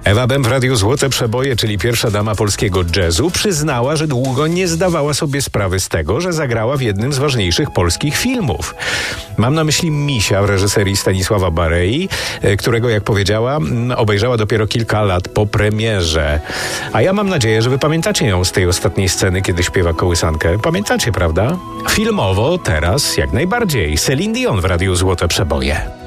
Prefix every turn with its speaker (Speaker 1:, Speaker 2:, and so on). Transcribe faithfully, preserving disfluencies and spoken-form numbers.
Speaker 1: Ewa Bem w Radiu Złote Przeboje, czyli pierwsza dama polskiego jazzu, przyznała, że długo nie zdawała sobie sprawy z tego, że zagrała w jednym z ważniejszych polskich filmów. Mam na myśli Misia w reżyserii Stanisława Barei, którego, jak powiedziała, obejrzała dopiero kilka lat po premierze. A ja mam nadzieję, że wy pamiętacie ją z tej ostatniej sceny, kiedy śpiewa kołysankę. Pamiętacie, prawda? Filmowo teraz jak najbardziej. Celine Dion w Radiu Złote Przeboje.